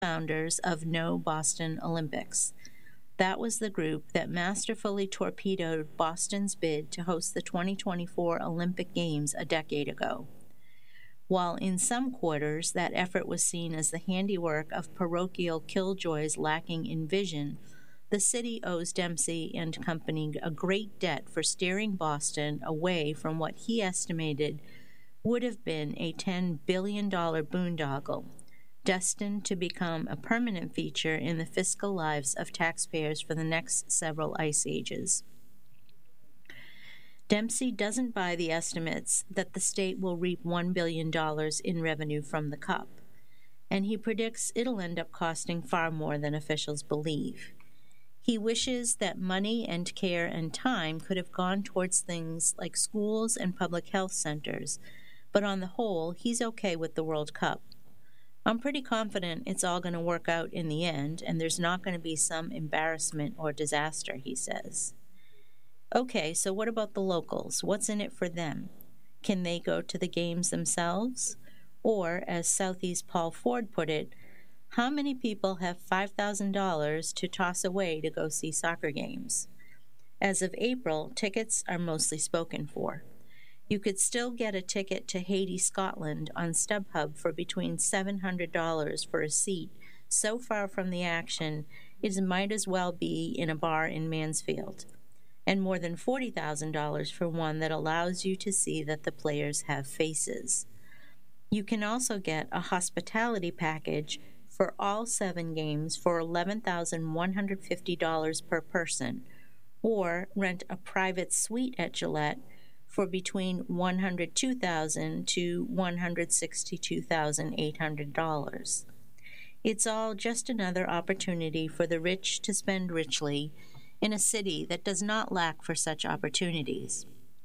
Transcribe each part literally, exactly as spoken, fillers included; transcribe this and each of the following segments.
founders of No Boston Olympics. That was the group that masterfully torpedoed Boston's bid to host the twenty twenty-four Olympic Games a decade ago. While in some quarters that effort was seen as the handiwork of parochial killjoys lacking in vision, the city owes Dempsey and company a great debt for steering Boston away from what he estimated would have been a ten billion dollars boondoggle, destined to become a permanent feature in the fiscal lives of taxpayers for the next several ice ages. Dempsey doesn't buy the estimates that the state will reap one billion dollars in revenue from the Cup, and he predicts it'll end up costing far more than officials believe. He wishes that money and care and time could have gone towards things like schools and public health centers, but on the whole, he's okay with the World Cup. I'm pretty confident it's all going to work out in the end, and there's not going to be some embarrassment or disaster, he says. Okay, so what about the locals? What's in it for them? Can they go to the games themselves? Or, as Southeast Paul Ford put it, how many people have five thousand dollars to toss away to go see soccer games? As of April, tickets are mostly spoken for. You could still get a ticket to Haiti, Scotland on StubHub for between seven hundred dollars for a seat so far from the action it might as well be in a bar in Mansfield, and more than forty thousand dollars for one that allows you to see that the players have faces. You can also get a hospitality package for all seven games for eleven thousand one hundred fifty dollars per person, or rent a private suite at Gillette for between one hundred two thousand dollars to one hundred sixty-two thousand eight hundred dollars. It's all just another opportunity for the rich to spend richly in a city that does not lack for such opportunities.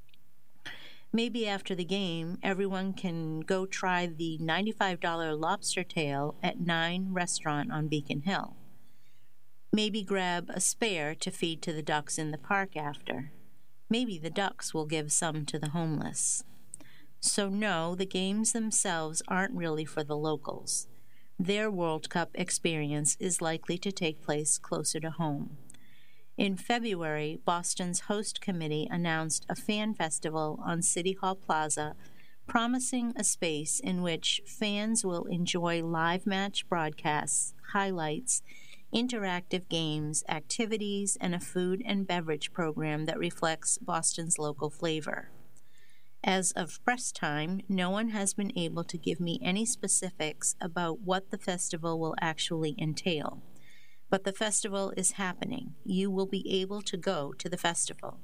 Maybe after the game, everyone can go try the ninety-five dollars lobster tail at Nine Restaurant on Beacon Hill. Maybe grab a spare to feed to the ducks in the park after. Maybe the ducks will give some to the homeless. So no, the games themselves aren't really for the locals. Their World Cup experience is likely to take place closer to home. In February, Boston's host committee announced a fan festival on City Hall Plaza, promising a space in which fans will enjoy live match broadcasts, highlights, interactive games, activities, and a food and beverage program that reflects Boston's local flavor. As of press time, no one has been able to give me any specifics about what the festival will actually entail. But the festival is happening. You will be able to go to the festival.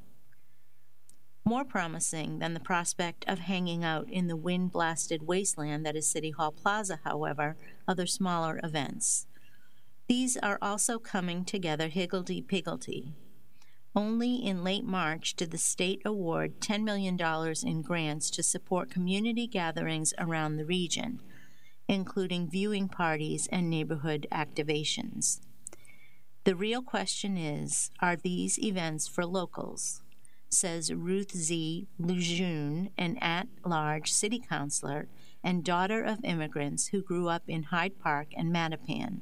More promising than the prospect of hanging out in the wind-blasted wasteland that is City Hall Plaza, however, are the smaller events. These are also coming together higgledy-piggledy. Only in late March did the state award ten million dollars in grants to support community gatherings around the region, including viewing parties and neighborhood activations. The real question is, are these events for locals? Says Ruth Z. Lejeune, an at-large city councilor and daughter of immigrants who grew up in Hyde Park and Mattapan.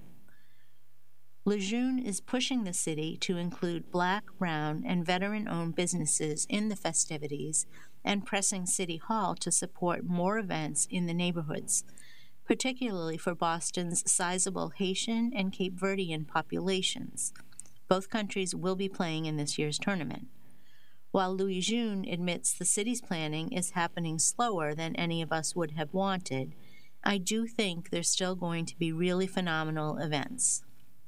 Lejeune is pushing the city to include Black, brown, and veteran-owned businesses in the festivities and pressing City Hall to support more events in the neighborhoods, particularly for Boston's sizable Haitian and Cape Verdean populations. Both countries will be playing in this year's tournament. While Lejeune admits the city's planning is happening slower than any of us would have wanted, I do think there's still going to be really phenomenal events.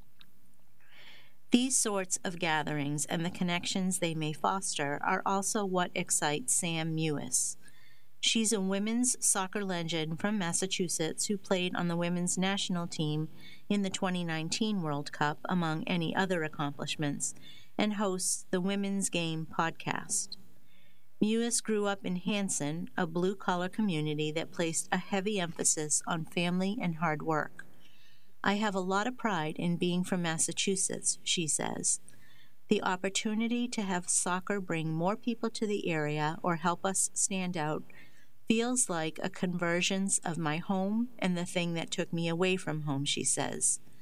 These sorts of gatherings and the connections they may foster are also what excites Sam Mewis. She's a women's soccer legend from Massachusetts who played on the women's national team in the twenty nineteen World Cup, among any other accomplishments, and hosts the Women's Game podcast. Mewis grew up in Hanson, a blue-collar community that placed a heavy emphasis on family and hard work. I have a lot of pride in being from Massachusetts, she says. The opportunity to have soccer bring more people to the area or help us stand out feels like a convergence of my home and the thing that took me away from home, she says.